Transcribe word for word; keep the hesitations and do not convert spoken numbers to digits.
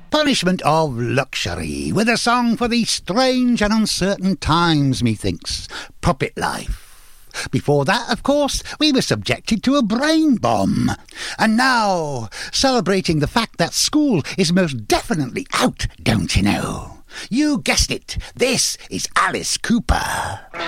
Punishment of luxury, with a song for the strange and uncertain times, methinks. Puppet life. Before that, of course, we were subjected to a brain bomb. And now, celebrating the fact that school is most definitely out, don't you know? You guessed it, this is Alice Cooper.